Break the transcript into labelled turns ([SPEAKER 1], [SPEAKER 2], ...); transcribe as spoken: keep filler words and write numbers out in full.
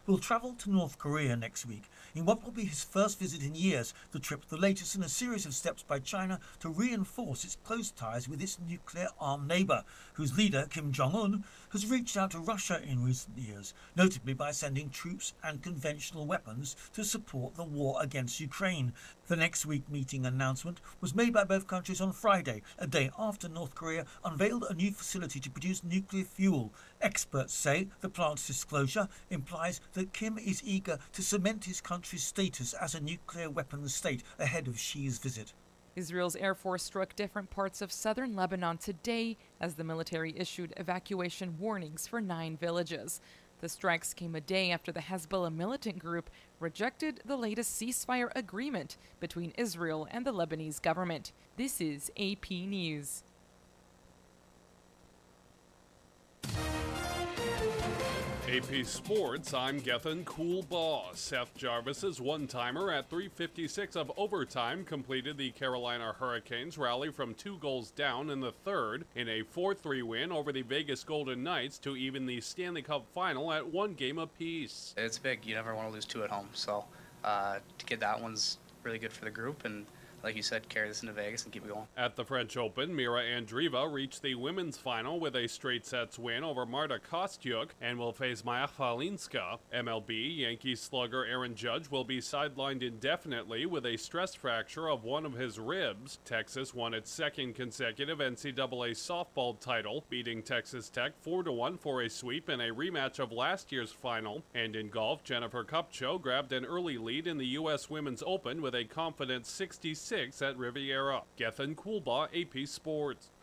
[SPEAKER 1] will travel to North Korea next week in what will be his first visit in years, the trip the latest in a series of steps by China to reinforce its close ties with its nuclear-armed neighbour, whose leader, Kim Jong-un, has reached out to Russia in recent years, notably by sending troops and conventional weapons to support the war against Ukraine. The next week meeting announcement was made by both countries on Friday, a day after North Korea unveiled a new facility to produce nuclear fuel. Experts say the plant's disclosure implies that Kim is eager to cement his country's status as a nuclear weapons state ahead of Xi's visit.
[SPEAKER 2] Israel's Air Force struck different parts of southern Lebanon today as the military issued evacuation warnings for nine villages. The strikes came a day after the Hezbollah militant group rejected the latest ceasefire agreement between Israel and the Lebanese government. This is A P News.
[SPEAKER 3] A P Sports, I'm Gethin Coolbaugh. Seth Jarvis's one-timer at three fifty-six of overtime completed the Carolina Hurricanes' rally from two goals down in the third in a four three win over the Vegas Golden Knights to even the Stanley Cup final at one game apiece.
[SPEAKER 4] It's big. You never want to lose two at home, so uh, to get that one's really good for the group, and like you said, carry this into Vegas and keep it going.
[SPEAKER 3] At the French Open, Mira Andreeva reached the women's final with a straight sets win over Marta Kostyuk and will face Maja Falinska. M L B, Yankees slugger Aaron Judge will be sidelined indefinitely with a stress fracture of one of his ribs. Texas won its second consecutive N C double A softball title, beating Texas Tech four to one for a sweep in a rematch of last year's final. And in golf, Jennifer Kupcho grabbed an early lead in the U S Women's Open with a confident sixty-six at Riviera. Gethin Coolbaugh, A P Sports.